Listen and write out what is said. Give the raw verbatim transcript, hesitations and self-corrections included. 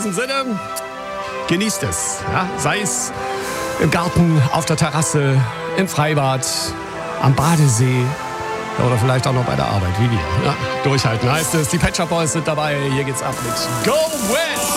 diesem Sinne, genießt es. Ja? Sei es im Garten, auf der Terrasse, im Freibad, am Badesee oder vielleicht auch noch bei der Arbeit, wie wir. Ja? Durchhalten heißt es. Die Pet Shop Boys sind dabei. Hier geht's ab mit Go West!